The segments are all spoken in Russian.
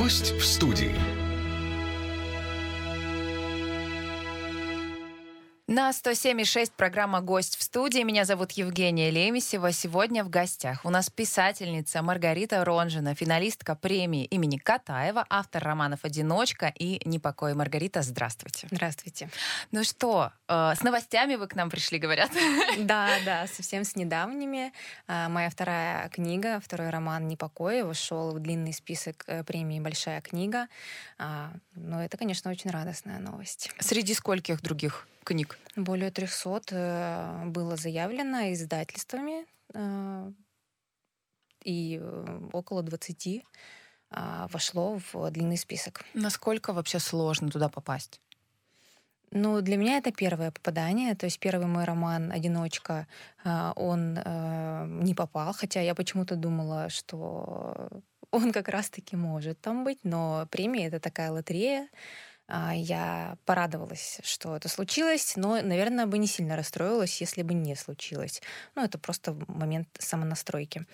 Гость в студии. На 107,6 программа «Гость в студии». Меня зовут Евгения Лемесева. Сегодня в гостях у нас писательница Маргарита Ронжина, финалистка премии имени Катаева, автор романов «Одиночка» и «Непокой». Маргарита, здравствуйте. Здравствуйте. Ну что, с новостями вы к нам пришли, говорят? Да, совсем с недавними. Моя вторая книга, второй роман «Непокой» вошел в длинный список премии «Большая книга». Но это, конечно, очень радостная новость. Среди скольких других книг? Более 300 было заявлено издательствами, и около 20 вошло в длинный список. Насколько вообще сложно туда попасть? Ну, для меня это первое попадание. То есть первый мой роман «Одиночка», он не попал, хотя я почему-то думала, что он как раз-таки может там быть, но премия — это такая лотерея. Я порадовалась, что это случилось, но, наверное, бы не сильно расстроилась, если бы не случилось. Ну, это просто момент самонастройки.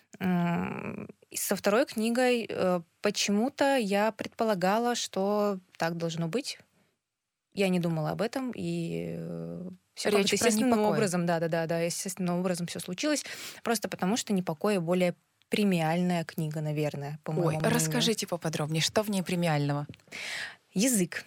Со второй книгой почему-то я предполагала, что так должно быть. Я не думала об этом, и все Речь про естественным «Непокой». образом, естественным образом все случилось, просто потому что «Непокой» более премиальная книга, наверное, по моему мнению. Расскажите поподробнее, что в ней премиального? Язык.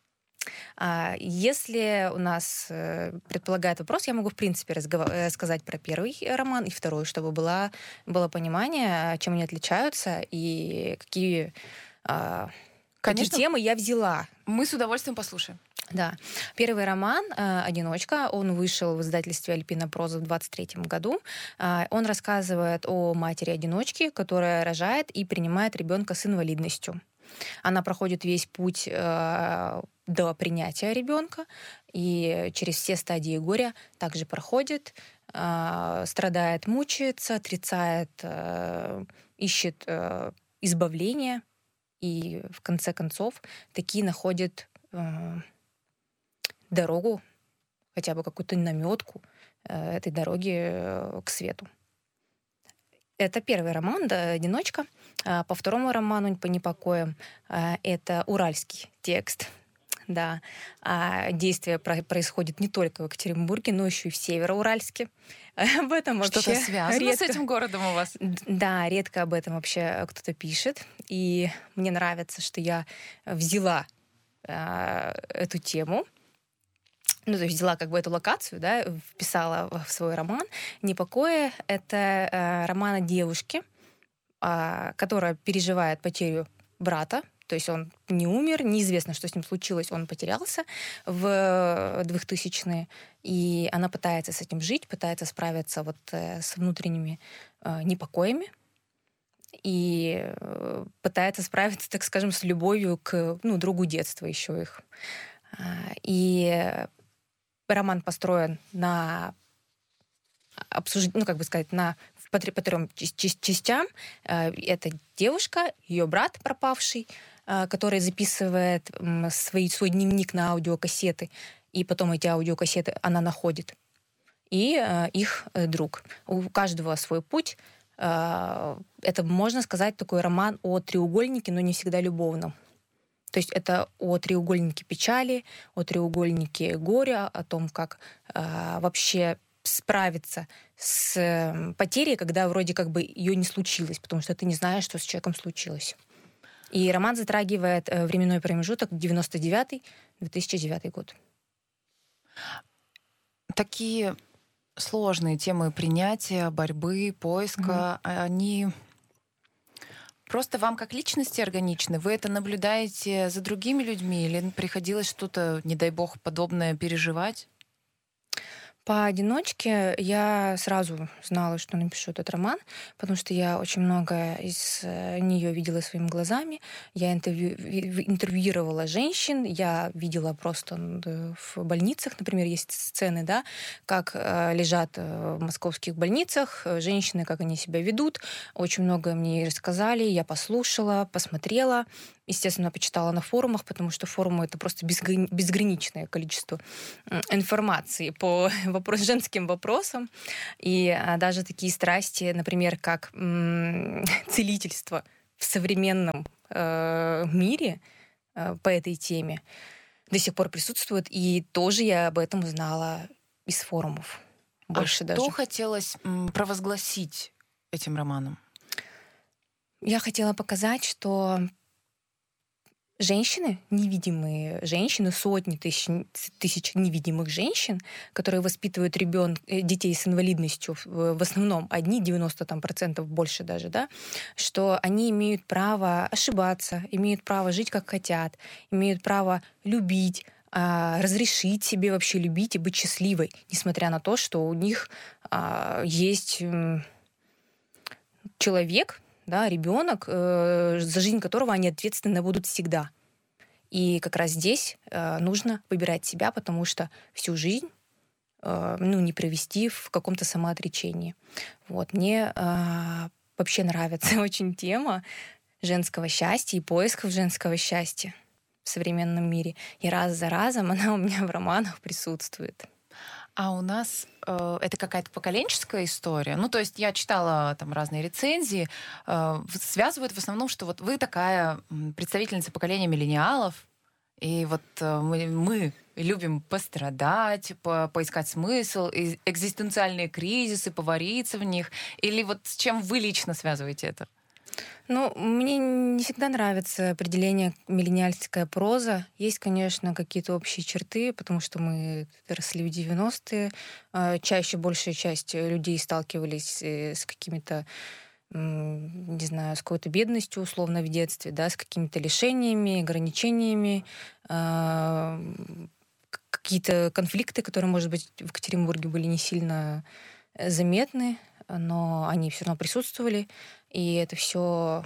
Если у нас предполагает вопрос, я могу, в принципе, сказать про первый роман и второй, чтобы было понимание, чем они отличаются и какие темы я взяла. Мы с удовольствием послушаем. Да. Первый роман «Одиночка», он вышел в издательстве «Альпина Проза» в 23 году. Он рассказывает о матери-одиночке, которая рожает и принимает ребенка с инвалидностью. Она проходит весь путь до принятия ребенка и через все стадии горя также проходит, страдает, мучается, отрицает, ищет избавления и в конце концов таки находит дорогу, хотя бы какую-то намётку этой дороги к свету. Это первый роман, да, «Одиночка». По второму роману «По непокоям» это уральский текст. Да. Действие происходит не только в Екатеринбурге, но еще и в Североуральске. Об этом вообще что-то связано редко... с этим городом у вас? Да, редко об этом вообще кто-то пишет. И мне нравится, что я взяла эту тему, то есть взяла как бы эту локацию, да, вписала в свой роман. «Непокои» — это роман о девушке, которая переживает потерю брата, то есть он не умер, неизвестно, что с ним случилось, он потерялся в 2000-е, и она пытается с этим жить, пытается справиться с внутренними непокоями, и пытается справиться, так скажем, с любовью к другу детства еще их. И роман построен на обсуждении, по трем частям. Это девушка, ее брат пропавший, который записывает свой дневник на аудиокассеты, и потом эти аудиокассеты она находит. И их друг. У каждого свой путь. Это, можно сказать, такой роман о треугольнике, но не всегда любовном. То есть это о треугольнике печали, о треугольнике горя, о том, как вообще справиться с потерей, когда вроде как бы ее не случилось, потому что ты не знаешь, что с человеком случилось. И роман затрагивает временной промежуток 99-2009 год. Такие сложные темы принятия, борьбы, поиска, они... Просто вам как личности органичны? Вы это наблюдаете за другими людьми или приходилось что-то, не дай бог, подобное переживать? По «Одиночке» я сразу знала, что напишу этот роман, потому что я очень много из нее видела своими глазами. Я интервьюировала женщин, я видела просто в больницах, например, есть сцены, да, как лежат в московских больницах женщины, как они себя ведут. Очень много мне рассказали, я послушала, посмотрела. Естественно, почитала на форумах, потому что форумы — это просто безграничное количество информации по женским вопросам. И даже такие страсти, например, как целительство в современном мире по этой теме до сих пор присутствует, и тоже я об этом узнала из форумов. Больше даже. Что хотелось провозгласить этим романом? Я хотела показать, что женщины, невидимые женщины, сотни тысяч невидимых женщин, которые воспитывают детей с инвалидностью, в основном одни, 90% больше даже, да, что они имеют право ошибаться, имеют право жить как хотят, имеют право любить, разрешить себе вообще любить и быть счастливой, несмотря на то, что у них есть человек, да, ребенок, за жизнь которого они ответственны будут всегда. И как раз здесь нужно выбирать себя, потому что всю жизнь не провести в каком-то самоотречении. Вот. Мне вообще нравится очень тема женского счастья и поисков женского счастья в современном мире. И раз за разом она у меня в романах присутствует. А у нас это какая-то поколенческая история? Ну, то есть я читала там разные рецензии, связывают в основном, что вот вы такая представительница поколения миллениалов, и вот мы любим пострадать, поискать смысл, экзистенциальные кризисы, повариться в них. Или вот с чем вы лично связываете это? Ну, мне не всегда нравится определение «миллениальская проза». Есть, конечно, какие-то общие черты, потому что мы росли в 90-е. Чаще большая часть людей сталкивались с какими-то, не знаю, с какой-то бедностью, условно, в детстве, да, с какими-то лишениями, ограничениями, какие-то конфликты, которые, может быть, в Екатеринбурге были не сильно заметны, но они все равно присутствовали, и это все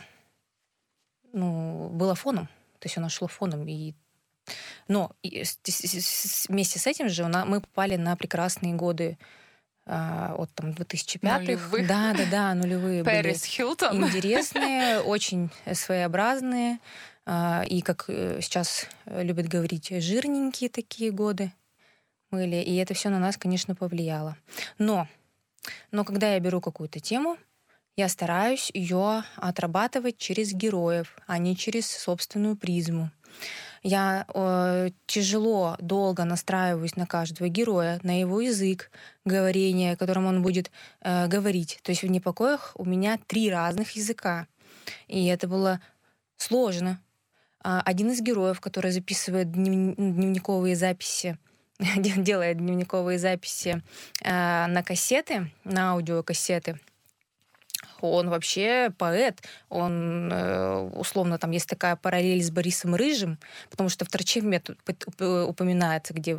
было фоном, то есть оно шло фоном. Но вместе с этим же мы попали на прекрасные годы от 2005-х. Нулевых. Да, нулевые Пэрис были Хилтон. интересные, очень своеобразные, и, как сейчас любят говорить, жирненькие такие годы были, и это все на нас, конечно, повлияло. Но когда я беру какую-то тему, я стараюсь ее отрабатывать через героев, а не через собственную призму. Я тяжело, долго настраиваюсь на каждого героя, на его язык говорения, которым он будет говорить. То есть в «Непокоях» у меня 3 разных языка. И это было сложно. Один из героев, который записывает дневниковые записи, делает дневниковые записи на кассеты, на аудиокассеты, он вообще поэт. Он, условно, там есть такая параллель с Борисом Рыжим, потому что в Вторчерме упоминается, где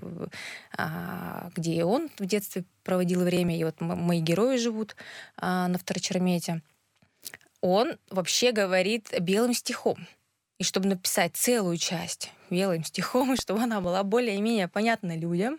он в детстве проводил время, и вот мои герои живут на Вторчермете. Он вообще говорит белым стихом. И чтобы написать целую часть белым стихом, и чтобы она была более-менее понятна людям,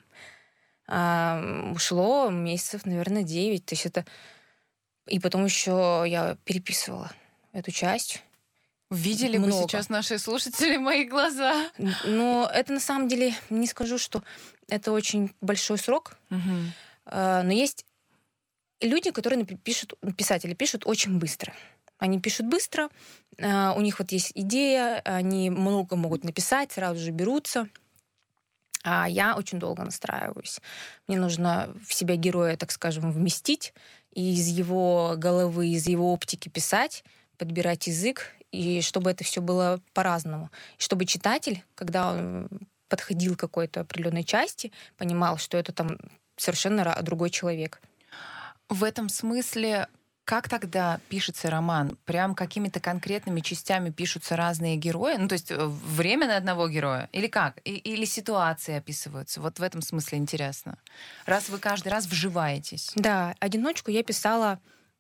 ушло месяцев, наверное, 9. То есть это... И потом еще я переписывала эту часть. Видели бы сейчас наши слушатели мои глаза? Но это на самом деле, не скажу, что это очень большой срок. Но есть люди, которые писатели пишут очень быстро. Они пишут быстро, у них вот есть идея, они много могут написать, сразу же берутся. А я очень долго настраиваюсь. Мне нужно в себя героя, так скажем, вместить, и из его головы, из его оптики писать, подбирать язык, и чтобы это все было по-разному. И чтобы читатель, когда он подходил к какой-то определенной части, понимал, что это там совершенно другой человек. В этом смысле, как тогда пишется роман? Прям какими-то конкретными частями пишутся разные герои? Ну, то есть время на одного героя? Или как? Или ситуации описываются? Вот в этом смысле интересно. Раз вы каждый раз вживаетесь. Да, «Одиночку» я писала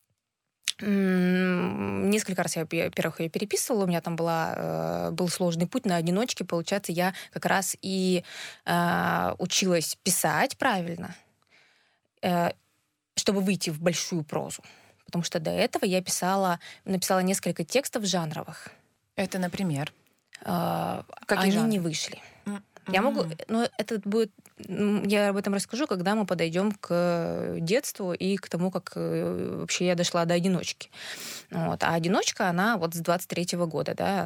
несколько раз. Я, во-первых, ее переписывала. У меня там был сложный путь на «Одиночке». Получается, я как раз и училась писать правильно, чтобы выйти в большую прозу. Потому что до этого я написала несколько текстов жанровых. Это, например? Они жанры? Не вышли. Я могу... Но это будет... Я об этом расскажу, когда мы подойдем к детству и к тому, как вообще я дошла до «Одиночки». Вот. А «Одиночка», она вот с 23-го года, да,